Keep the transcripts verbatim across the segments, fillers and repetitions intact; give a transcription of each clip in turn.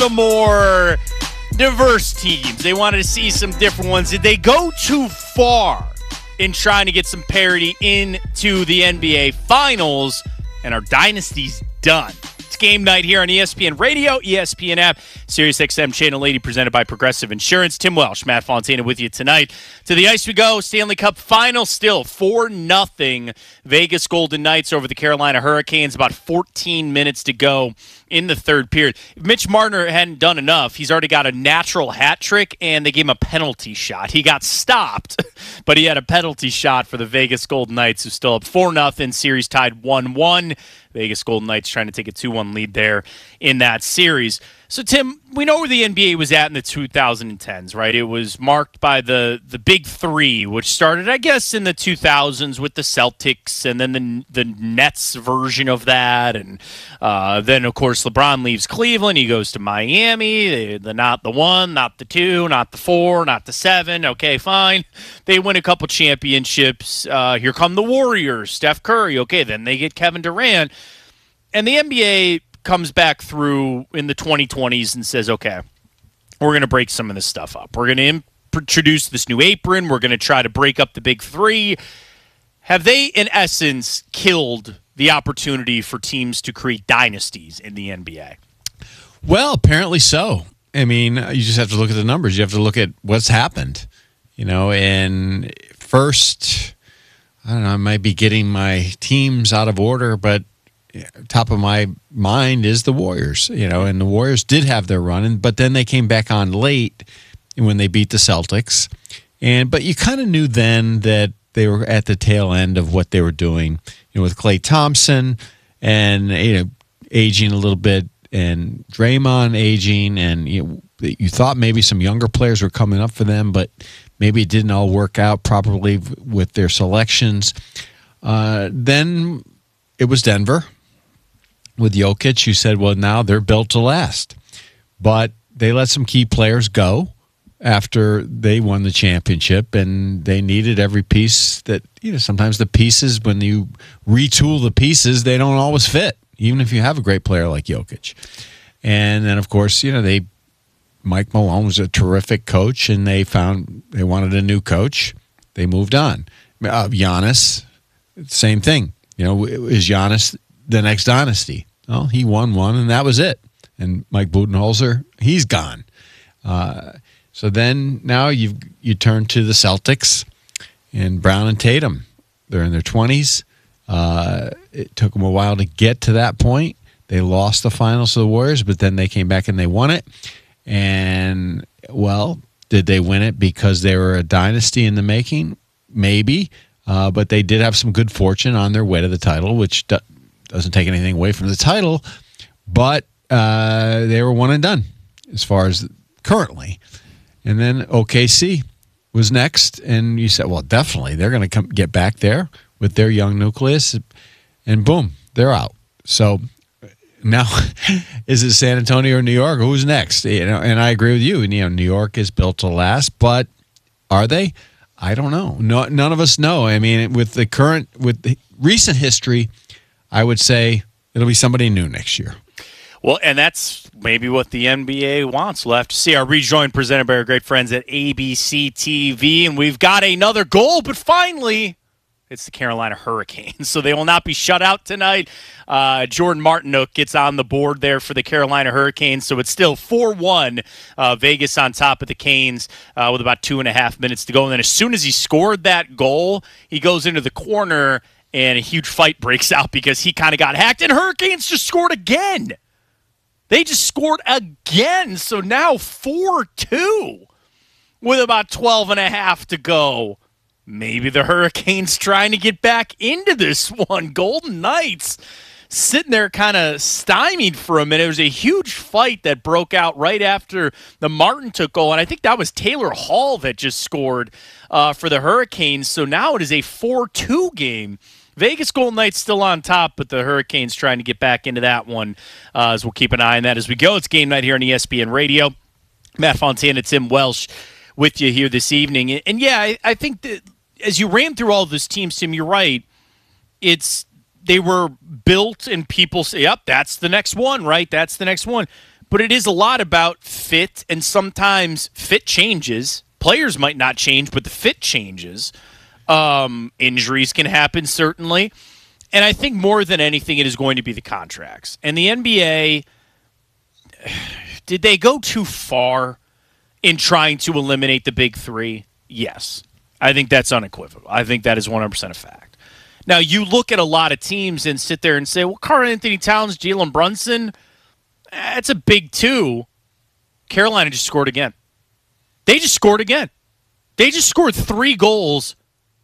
the more diverse teams. They wanted to see some different ones. Did they go too far in trying to get some parity into the N B A Finals? And our dynasty's done. It's game night here on E S P N Radio, E S P N app, Sirius X M Channel eighty, presented by Progressive Insurance. Tim Welsh, Matt Fontana with you tonight. To the ice we go. Stanley Cup final still four nothing. Vegas Golden Knights over the Carolina Hurricanes. About fourteen minutes to go in the third period. If Mitch Marner hadn't done enough, he's already got a natural hat trick, and they gave him a penalty shot. He got stopped, but he had a penalty shot for the Vegas Golden Knights, who's still up four nothing. Series tied one one. Vegas Golden Knights trying to take a two one lead there in that series. So, Tim, we know where the N B A was at in the twenty tens, right? It was marked by the, the big three, which started, I guess, in the two thousands with the Celtics, and then the the Nets version of that. And uh, then, of course, LeBron leaves Cleveland. He goes to Miami. They, the not the one, not the two, not the four, not the seven. Okay, fine. They win a couple championships. Uh, here come the Warriors, Steph Curry. Okay, then they get Kevin Durant. And the N B A comes back through in the twenty twenties and says, okay, we're going to break some of this stuff up. We're going to introduce this new apron. We're going to try to break up the big three. Have they, in essence, killed the opportunity for teams to create dynasties in the N B A? Well, apparently so. I mean, you just have to look at the numbers. You have to look at what's happened. You know, and first, I don't know, I might be getting my teams out of order, but top of my mind is the Warriors, you know, and the Warriors did have their run, and, but then they came back on late when they beat the Celtics. And but you kind of knew then that they were at the tail end of what they were doing, you know, with Klay Thompson and, you know, aging a little bit, and Draymond aging, and you know, you thought maybe some younger players were coming up for them, but maybe it didn't all work out properly with their selections. Uh, then it was Denver with Jokic, who said, well, now they're built to last. But they let some key players go after they won the championship, and they needed every piece that, you know, sometimes the pieces, when you retool the pieces, they don't always fit, even if you have a great player like Jokic. And then, of course, you know, they Mike Malone was a terrific coach, and they found they wanted a new coach. They moved on. Uh, Giannis, same thing. You know, is Giannis the next dynasty? Well, he won one, and that was it. And Mike Budenholzer, he's gone. Uh, so then now you you turn to the Celtics and Brown and Tatum. They're in their twenties. Uh, it took them a while to get to that point. They lost the finals to the Warriors, but then they came back and they won it. And, well, did they win it because they were a dynasty in the making? Maybe. Uh, but they did have some good fortune on their way to the title, which do- doesn't take anything away from the title. But uh, they were one and done as far as currently. And then O K C was next. And you said, well, definitely they're going to come get back there with their young nucleus. And boom, they're out. So now, is it San Antonio or New York? Who's next? You know, and I agree with you. You know, New York is built to last, but are they? I don't know. No, none of us know. I mean, with the current, with the recent history, I would say it'll be somebody new next year. Well, and that's maybe what the N B A wants. We'll have to see. Our rejoin presented by our great friends at A B C T V, and we've got another goal, but finally, it's the Carolina Hurricanes, so they will not be shut out tonight. Uh, Jordan Martinook gets on the board there for the Carolina Hurricanes, so it's still four one, uh, Vegas on top of the Canes uh, with about two and a half minutes to go. And then as soon as he scored that goal, he goes into the corner, and a huge fight breaks out because he kind of got hacked, and Hurricanes just scored again. They just scored again, so now four two with about twelve and a half to go. Maybe the Hurricanes trying to get back into this one. Golden Knights sitting there kind of stymied for a minute. It was a huge fight that broke out right after the Martin took goal, and I think that was Taylor Hall that just scored uh, for the Hurricanes. So now it is a four two game. Vegas Golden Knights still on top, but the Hurricanes trying to get back into that one uh, as we'll keep an eye on that as we go. It's game night here on E S P N Radio. Matt Fontana, Tim Welsh with you here this evening. And, yeah, I, I think that as you ran through all of those teams, Tim, you're right. It's they were built and people say, yep, that's the next one, right? That's the next one. but it is a lot about fit, and sometimes fit changes. Players might not change, but the fit changes. Um, injuries can happen, certainly. And I think more than anything, it is going to be the contracts. And the N B A, did they go too far in trying to eliminate the big three? Yes. I think that's unequivocal. I think that is one hundred percent a fact. Now, you look at a lot of teams and sit there and say, well, Karl-Anthony Towns, Jalen Brunson, that's a big two. Carolina just scored again. They just scored again. They just scored three goals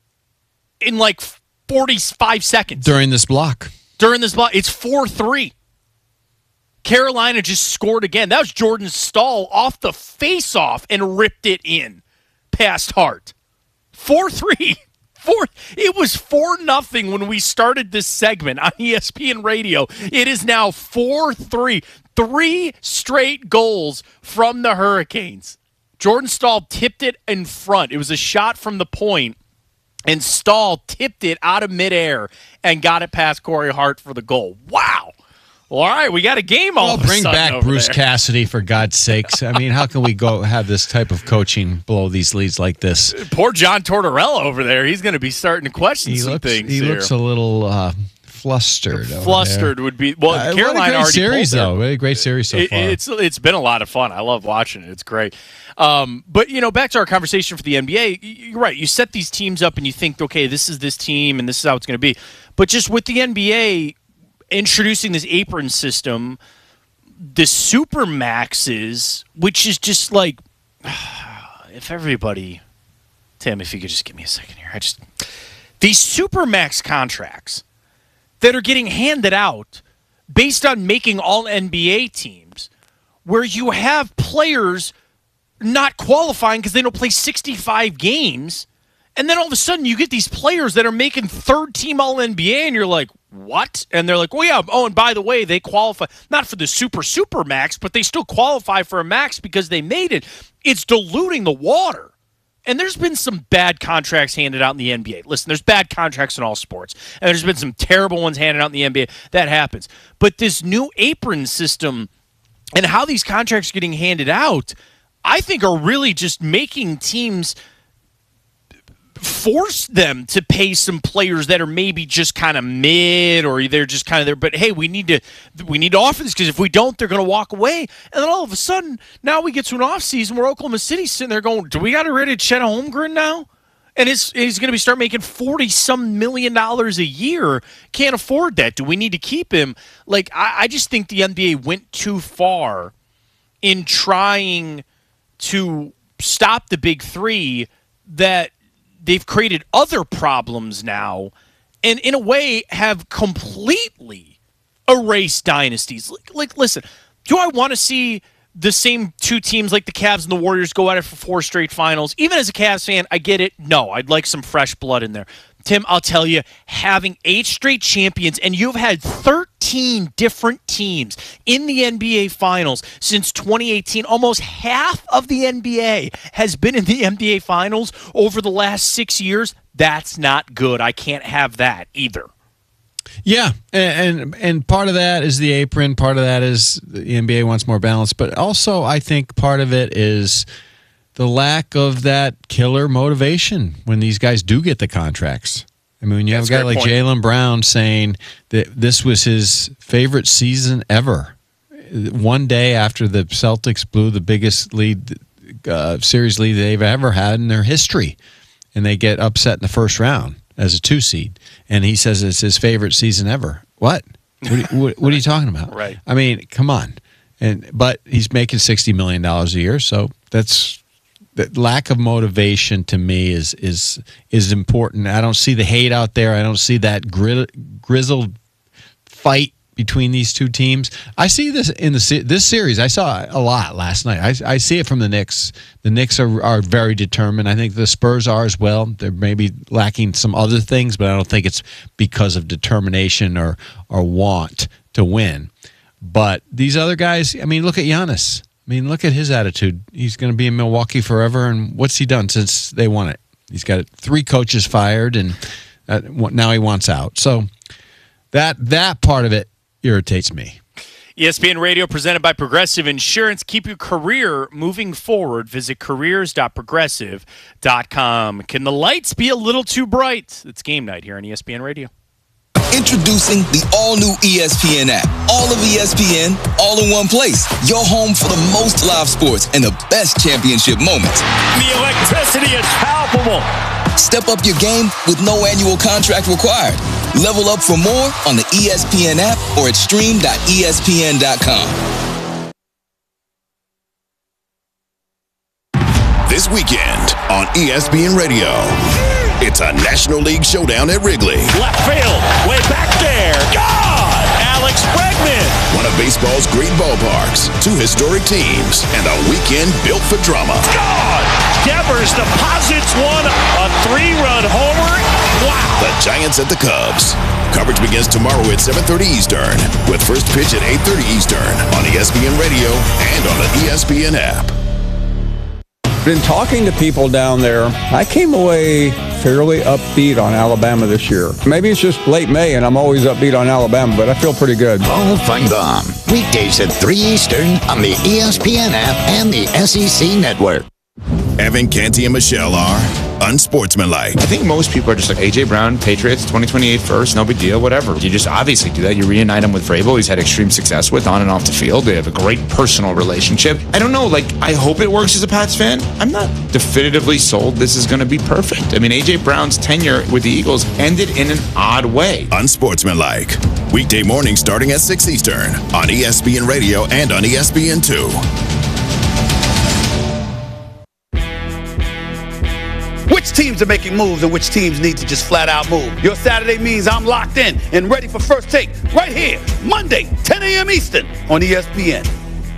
in like forty-five seconds. During this block. During this block. It's four three. Carolina just scored again. That was Jordan Staal off the face-off and ripped it in past Hart. four three. Four, it was four nothing when we started this segment on E S P N Radio. It is now four three. Three straight goals from the Hurricanes. Jordan Staal tipped it in front. It was a shot from the point, and Staal tipped it out of midair and got it past Corey Hart for the goal. Wow. Well, all right, we got a game all well, of a bring sudden back over Bruce there. Cassidy, for God's sakes. I mean, how can we go have this type of coaching blow these leads like this? Poor John Tortorella over there. He's going to be starting to question He some looks, things He here. looks a little uh, flustered. over Flustered there. would be well. Uh, Carolina what a great already series, pulled their- though. What a great series so It- far. It's it's been a lot of fun. I love watching it. It's great. Um, but you know, back to our conversation for the N B A. You're right. You set these teams up and you think, okay, this is this team and this is how it's going to be. But just with the N B A introducing this apron system, the super maxes, which is just like, if everybody, Tim, if you could just give me a second here. I just these super max contracts that are getting handed out based on making all N B A teams, where you have players not qualifying because they don't play sixty-five games, and then all of a sudden you get these players that are making third team all N B A, and you're like, what? And they're like, well, yeah, oh, and by the way, they qualify not for the super, super max, but they still qualify for a max because they made it. It's diluting the water. And there's been some bad contracts handed out in the N B A. Listen, there's bad contracts in all sports. And there's been some terrible ones handed out in the N B A. That happens. But this new apron system and how these contracts are getting handed out, I think are really just making teams force them to pay some players that are maybe just kind of mid, or they're just kind of there. But hey, we need to we need to offer this, because if we don't, they're going to walk away. And then all of a sudden, now we get to an off season where Oklahoma City's sitting there going, "Do we got to rid of Chet Holmgren now?" And it's, he's going to be start making forty some million dollars a year. Can't afford that. Do we need to keep him? Like I, I just think the N B A went too far in trying to stop the big three, that they've created other problems now, and in a way have completely erased dynasties. Like, like listen, do I want to see the same two teams like the Cavs and the Warriors go at it for four straight finals? Even as a Cavs fan, I get it. No, I'd like some fresh blood in there. Tim, I'll tell you, having eight straight champions, and you've had thirteen different teams in the N B A Finals since twenty eighteen. Almost half of the N B A has been in the N B A Finals over the last six years. That's not good. I can't have that either. Yeah, and, and and part of that is the apron. Part of that is the N B A wants more balance. But also, I think part of it is the lack of that killer motivation when these guys do get the contracts. I mean, when you That's have a guy a like great point. Jaylen Brown saying that this was his favorite season ever, one day after the Celtics blew the biggest lead, uh, series lead they've ever had in their history, and they get upset in the first round as a two seed, and he says it's his favorite season ever. What? What are you, what, what are you talking about? Right. I mean, come on. And but he's making sixty million dollars a year, so that's the lack of motivation to me is is is important. I don't see the hate out there. I don't see that gri- grizzled fight between these two teams. I see this in the se- this series. I saw a lot last night. I, I see it from the Knicks. The Knicks are are very determined. I think the Spurs are as well. They're maybe lacking some other things, but I don't think it's because of determination or or want to win. But these other guys, I mean, look at Giannis. I mean, look at his attitude. He's going to be in Milwaukee forever, and what's he done since they won it? He's got three coaches fired, and uh, now he wants out. So that that part of it irritates me. E S P N Radio presented by Progressive Insurance. Keep your career moving forward. Visit careers dot progressive dot com. Can the lights be a little too bright? It's game night here on E S P N Radio. Introducing the all-new E S P N app. All of E S P N, all in one place. Your home for the most live sports and the best championship moments. The electricity is palpable. Step up your game with no annual contract required. Level up for more on the E S P N app or at stream dot E S P N dot com. This weekend on E S P N Radio, it's a National League showdown at Wrigley. Left field, way back there. God! Alex Bregman. One of baseball's great ballparks, two historic teams, and a weekend built for drama. God! Devers deposits one, a three-run homer. Wow! The Giants at the Cubs. Coverage begins tomorrow at seven thirty Eastern, with first pitch at eight thirty Eastern on E S P N Radio and on the E S P N app. Been talking to people down there. I came away fairly upbeat on Alabama this year. Maybe it's just late May and I'm always upbeat on Alabama, but I feel pretty good. Paul Feinbaum, weekdays at three Eastern on the E S P N app and the S E C Network. Evan Canty and Michelle are unsportsmanlike. I think most people are just like, A J. Brown, Patriots, twenty twenty-eight first, no big deal, whatever. You just obviously do that. You reunite him with Vrabel. He's had extreme success with on and off the field. They have a great personal relationship. I don't know, like, I hope it works as a Pats fan. I'm not definitively sold this is going to be perfect. I mean, A J. Brown's tenure with the Eagles ended in an odd way. Unsportsmanlike. Weekday morning starting at six Eastern on E S P N Radio and on E S P N two. Which teams are making moves and which teams need to just flat out move? Your Saturday means I'm locked in and ready for First Take right here, Monday, ten a.m. Eastern on E S P N.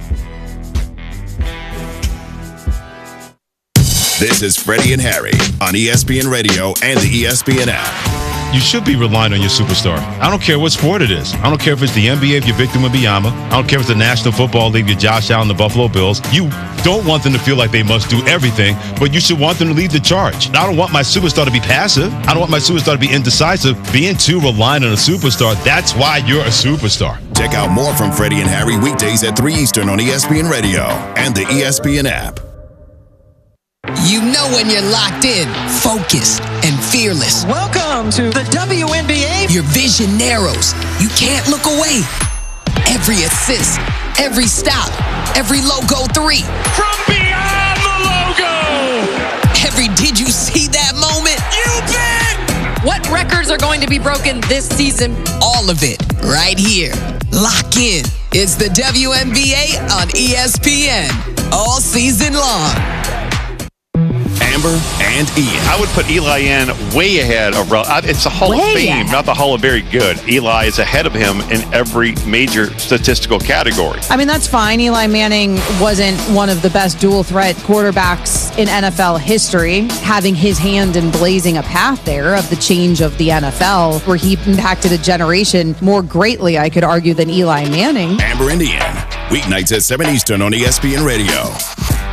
This is Freddie and Harry on E S P N Radio and the E S P N app. You should be relying on your superstar. I don't care what sport it is. I don't care if it's the N B A if you're Victor Wembanyama. I don't care if it's the National Football League, you're Josh Allen, the Buffalo Bills. You don't want them to feel like they must do everything, but you should want them to lead the charge. I don't want my superstar to be passive. I don't want my superstar to be indecisive. Being too reliant on a superstar, that's why you're a superstar. Check out more from Freddie and Harry weekdays at three Eastern on E S P N Radio and the E S P N app. You know when you're locked in, focused, and fearless. Welcome to the W N B A. Your vision narrows. You can't look away. Every assist, every stop, every logo three. From beyond the logo. Every did you see that moment? You bet. What records are going to be broken this season? All of it right here. Lock in. It's the W N B A on E S P N. All season long. Amber and Ian. I would put Eli in way ahead of Rel. It's a Hall Way of Fame, ahead. not the Hall of Very Good. Eli is ahead of him in every major statistical category. I mean, that's fine. Eli Manning wasn't one of the best dual threat quarterbacks in N F L history, having his hand in blazing a path there of the change of the N F L, where he impacted a generation more greatly, I could argue, than Eli Manning. Amber and Ian. Weeknights at seven Eastern on E S P N Radio.